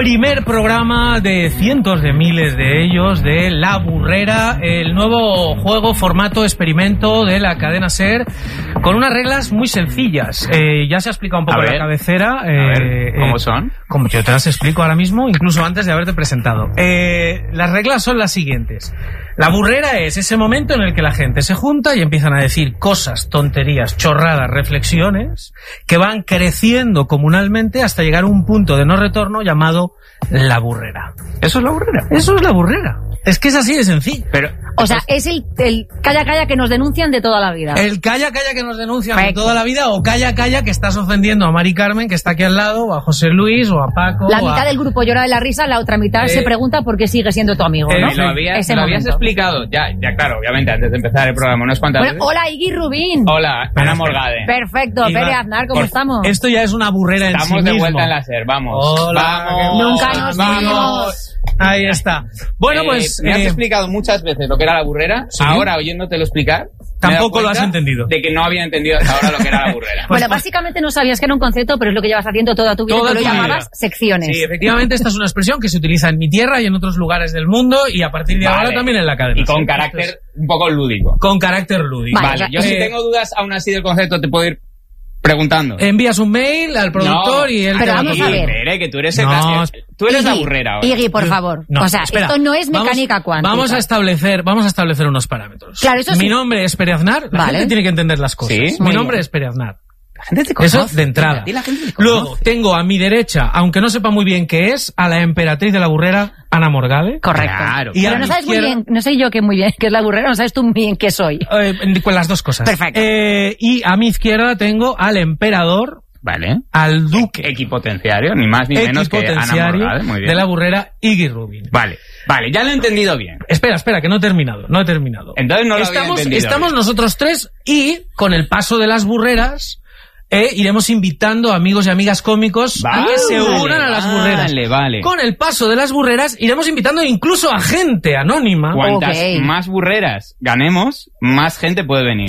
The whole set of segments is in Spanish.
primer programa de cientos de miles de ellos de La Burrera, el nuevo juego, formato, experimento de la cadena SER, con unas reglas muy sencillas. Ya se ha explicado un poco la cabecera. ¿Cómo son? Como yo te las explico ahora mismo, incluso antes de haberte presentado. Las reglas son las siguientes. La burrera es ese momento en el que la gente se junta y empiezan a decir cosas, tonterías, chorradas, reflexiones que van creciendo comunalmente hasta llegar a un punto de no retorno llamado la burrera. ¿Eso es la burrera? Eso es la burrera. Es que es así de sencillo. Pero, o sea, es el calla calla que nos denuncian de toda la vida. El calla calla que nos denuncian de toda la vida, o calla calla que estás ofendiendo a Mari Carmen, que está aquí al lado, o a José Luis, o a Paco. La mitad del grupo llora de la risa, la otra mitad se pregunta por qué sigue siendo tu amigo, ¿no? Lo habías explicado, ya claro, obviamente, antes de empezar el programa, unas cuantas veces. Hola, Iggy Rubín. Hola, Ana Morgade. Perfecto, Pere Aznar, ¿cómo estamos? Esto ya es una burrera en sí mismo. Estamos de vuelta en la SER, vamos. Hola, vamos. Nunca nos vimos. Ahí está. Bueno, pues... me has explicado muchas veces lo que era la burrera. ¿Sí? Ahora, oyéndotelo explicar... Tampoco lo has entendido. De que no había entendido hasta ahora lo que era la burrera. Bueno, básicamente no sabías que era un concepto, pero es lo que llevas haciendo toda tu vida, que lo llamabas secciones. Sí, efectivamente, esta es una expresión que se utiliza en mi tierra y en otros lugares del mundo, y a partir de ahora también en la cadena. Y con carácter un poco lúdico. Con carácter lúdico. Vale, yo si tengo dudas aún así del concepto te puedo ir preguntando. Envías un mail al productor y él te va a ver. Que tú eres tú eres la burrera ahora. Iggy, por favor. No, o sea, espera, esto no es mecánica cuántica. Vamos a establecer unos parámetros. Claro, eso sí. Mi nombre es Pere Aznar. La gente tiene que entender las cosas. ¿Sí? Mi nombre es Pere Aznar. La gente te conoce. Eso de entrada. Luego, tengo a mi derecha, aunque no sepa muy bien qué es, a la emperatriz de la burrera, Ana Morgade. Correcto. Claro. Y pero no sabes muy bien, no sé yo que muy bien qué es la burrera, no sabes tú muy bien qué soy. Con las dos cosas. Perfecto. Y a mi izquierda tengo al emperador. Vale. Al duque. Equipotenciario, ni más ni menos que Ana Morgade. Muy bien. De la burrera, Iggy Rubin. Vale, ya lo he entendido bien. Espera, que no he terminado. Entonces no lo había entendido. Estamos bien. Nosotros tres y, con el paso de las burreras, iremos invitando a amigos y amigas cómicos a que se unan a las burreras. Vale. Con el paso de las burreras iremos invitando incluso a gente anónima. Cuantas más burreras ganemos, más gente puede venir.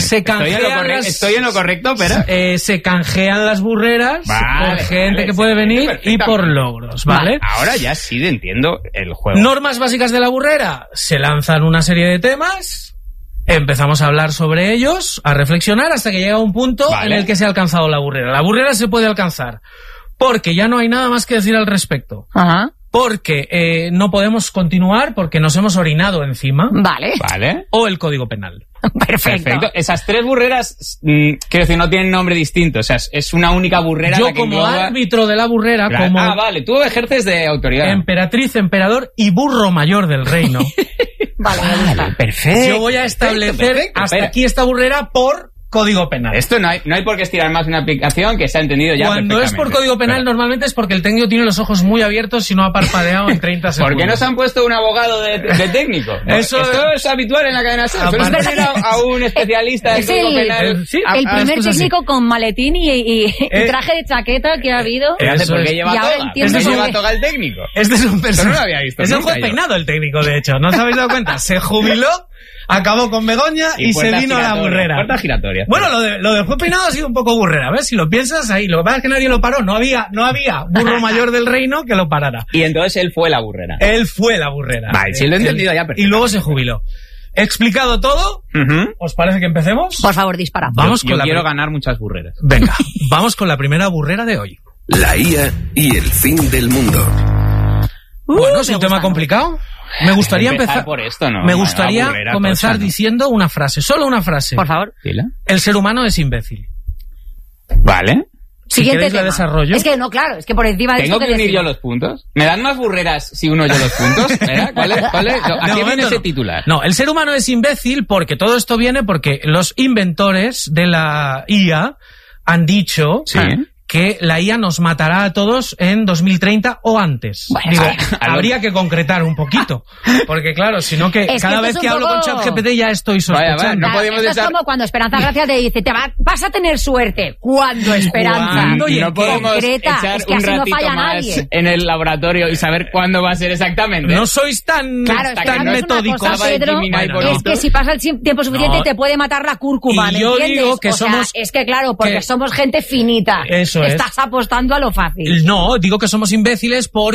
¿Estoy en lo correcto, pero se canjean las burreras por gente que puede venir y por logros, ¿vale? Ahora ya sí entiendo el juego. Normas básicas de la burrera. Se lanzan una serie de temas. Empezamos a hablar sobre ellos, a reflexionar hasta que llega un punto en el que se ha alcanzado la burrera. La burrera se puede alcanzar porque ya no hay nada más que decir al respecto. Ajá. Porque no podemos continuar porque nos hemos orinado encima. Vale. O el Código Penal. Perfecto. Esas tres burreras, quiero decir, no tienen nombre distinto. O sea, es una única burrera. Yo como árbitro de la burrera, como... vale, tú ejerces de autoridad. Emperatriz, emperador y burro mayor del reino. Vale, perfecto. Yo voy a establecer hasta aquí esta burrera por Código Penal. Esto no hay por qué estirar más una aplicación que se ha entendido ya. Cuando es por Código Penal, normalmente es porque el técnico tiene los ojos muy abiertos y no ha parpadeado en 30 segundos. ¿Por qué no se han puesto un abogado de técnico? Esto es habitual en la cadena SER. Suelen tener a un especialista de Código Penal. El primer técnico con maletín y traje de chaqueta que ha habido. ¿Por qué lleva toga el técnico? Este es un personaje. No lo había visto. Es un juez peinado el técnico, de hecho. ¿No os habéis dado cuenta? Se jubiló, acabó con Begoña y se vino a la burrera. Puerta giratoria. Bueno, lo del juez peinado ha sido un poco burrera. ¿Ves? Si lo piensas ahí. Lo que pasa es que nadie lo paró. No había burro mayor del reino que lo parara. Y entonces él fue la burrera. Vale, sí lo he entendido ya. Y luego se jubiló. Explicado todo, ¿os parece que empecemos? Por favor, dispara. Yo quiero ganar muchas burreras. Venga, vamos con la primera burrera de hoy. La IA y el fin del mundo. Bueno, es un tema complicado. Me gustaría empezar por esto, ¿no? Me gustaría comenzar diciendo una frase, solo una frase. Por favor. El ser humano es imbécil. Vale. Siguiente tema. Desarrollo. Es que no, claro, es que por encima de ¿Tengo que unir yo los puntos? ¿Me dan más burreras si uno yo los puntos? ¿Cuál es? ¿A qué viene ese titular? No, el ser humano es imbécil porque todo esto viene porque los inventores de la IA han dicho que la IA nos matará a todos en 2030 o antes. Bueno, digo, habría que concretar un poquito, porque claro, si no que cada vez que hablo con ChatGPT ya estoy sospechando. No podemos esto es como cuando Esperanza Gracia te dice, vas a tener suerte. ¿Cuándo, Esperanza? No podemos echar es que un así no ratito falla más nadie. en el laboratorio y saber cuándo va a ser exactamente. No sois tan metódicos. Pedro, es que si pasa el tiempo suficiente te puede matar la cúrcuma, ¿me entiendes? Digo que somos... es que claro, porque somos gente finita. Eso es. Estás apostando a lo fácil. No, digo que somos imbéciles porque